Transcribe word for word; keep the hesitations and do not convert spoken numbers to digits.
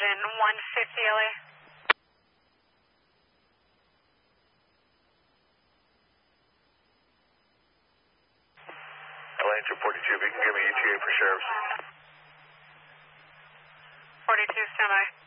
Engine one fifty L A. L A two forty-two, if you can give me E T A for sheriffs. forty-two, stand by.